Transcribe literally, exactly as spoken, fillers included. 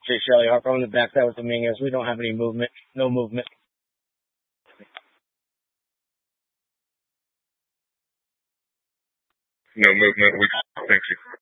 J. Shelley Harper on the backside with Dominguez. We don't have any movement. No movement. No movement. We thank you.